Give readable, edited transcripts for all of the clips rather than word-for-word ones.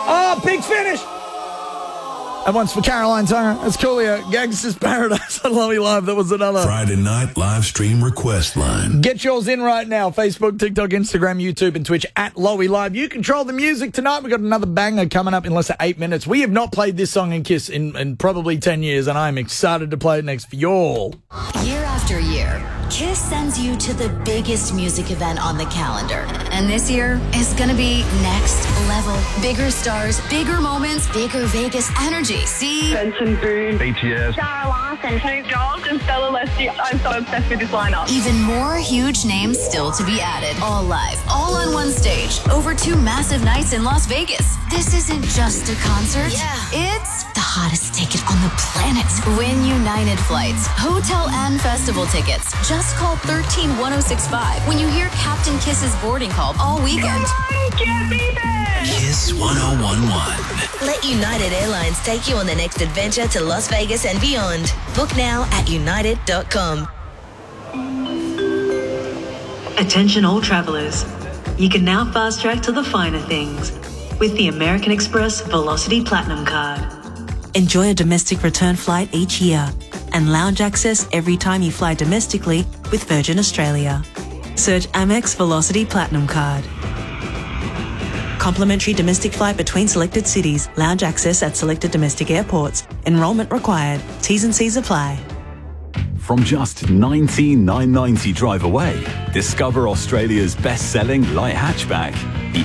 Oh, big finish. That one's for Caroline Turner. That's Coolio. Gangster's Paradise on Lowy Live. That was another Friday night live stream request line. Get yours in right now. Facebook, TikTok, Instagram, YouTube, and Twitch at Lowy Live. You control the music tonight. We've got another banger coming up in less than 8 minutes. We have not played this song in KISS in probably 10 years, and I'm excited to play it next for y'all. Year after year, KISS sends you to the biggest music event on the calendar. And this year is going to be next level. Bigger stars, bigger moments, bigger Vegas energy. See? Benson Boone, BTS, Sarah Larson, Snoop Dogg, and Stella Leslie. I'm so obsessed with this lineup. Even more huge names still to be added. All live, all on one stage, over 2 massive nights in Las Vegas. This isn't just a concert. It's the hottest ticket on the planet. Win United flights, hotel and festival tickets. Just call 131065 when you hear Captain Kiss's boarding call all weekend. Get me there! KISS 1011. Let United Airlines take you on the next adventure to Las Vegas and beyond. Book now at united.com. Attention all travellers. You can now fast track to the finer things with the American Express Velocity Platinum Card. Enjoy a domestic return flight each year and lounge access every time you fly domestically with Virgin Australia. Search Amex Velocity Platinum Card. Complimentary domestic flight between selected cities. Lounge access at selected domestic airports. Enrolment required. T's and C's apply. From just $19,990 drive away, discover Australia's best-selling light hatchback, the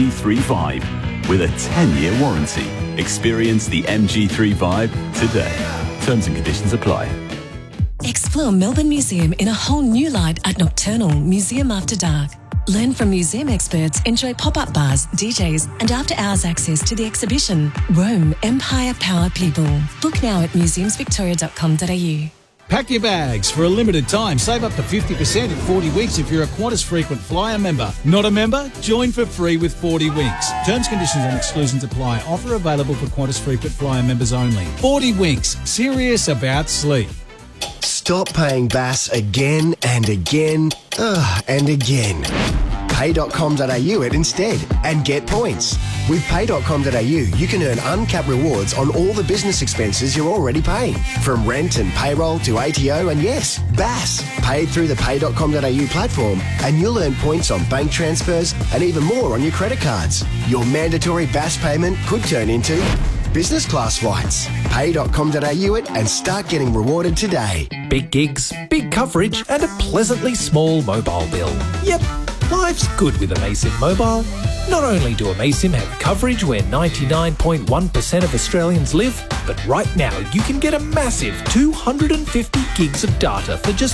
MG3 with a 10-year warranty. Experience the MG3 today. Terms and conditions apply. Explore Melbourne Museum in a whole new light at Nocturnal Museum After Dark. Learn from museum experts, enjoy pop-up bars, DJs, and after-hours access to the exhibition, Rome, Empire, Power, People. Book now at museumsvictoria.com.au. Pack your bags. For a limited time, save up to 50% in 40 Winks if you're a Qantas Frequent Flyer member. Not a member? Join for free with 40 Winks. Terms, conditions and exclusions apply. Offer available for Qantas Frequent Flyer members only. 40 Winks. Serious about sleep. Stop paying BAS again and again and again. Pay.com.au it instead and get points. With Pay.com.au, you can earn uncapped rewards on all the business expenses you're already paying. From rent and payroll to ATO and yes, BAS. Paid through the Pay.com.au platform and you'll earn points on bank transfers and even more on your credit cards. Your mandatory BAS payment could turn into business class flights. Pay.com.au it and start getting rewarded today. Big gigs, big coverage and a pleasantly small mobile bill. Yep, life's good with Amaysim Mobile. Not only do Amaysim have coverage where 99.1% of Australians live, but right now you can get a massive 250 gigs of data for just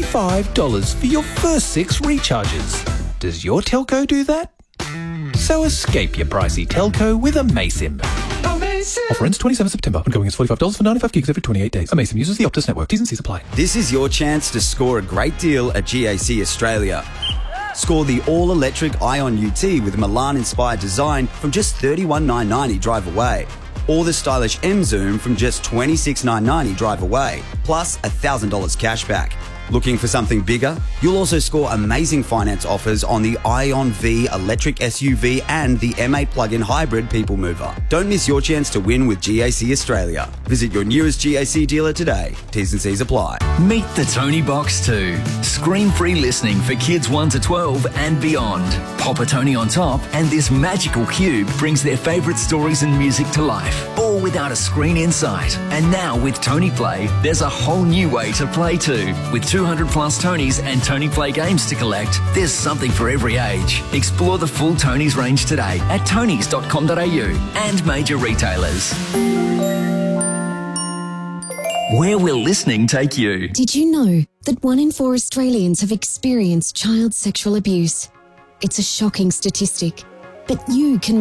$35 for your first 6 recharges. Does your telco do that? So escape your pricey telco with Amaysim. Offer ends 27 September. Ongoing is $45 for 95 gigs every 28 days. Amaysim uses the Optus network. T's and C's apply. This is your chance to score a great deal at GAC Australia. Score the all-electric Ion UT with Milan-inspired design from just $31,990 drive away. Or the stylish M Zoom from just $26,990 drive away, plus $1,000 cash back. Looking for something bigger? You'll also score amazing finance offers on the Ion V electric SUV and the M8 plug-in hybrid people mover. Don't miss your chance to win with GAC Australia. Visit your nearest GAC dealer today. T's and C's apply. Meet the Tony Box 2. Screen-free listening for kids 1 to 12 and beyond. Pop a Tony on top and this magical cube brings their favourite stories and music to life, all without a screen in sight. And now with Tony Play, there's a whole new way to play too. With 200 plus Tonys and Tony Play games to collect, there's something for every age. Explore the full Tonys range today at tonys.com.au and major retailers. Where will listening take you? Did you know that 1 in 4 Australians have experienced child sexual abuse? It's a shocking statistic, but you can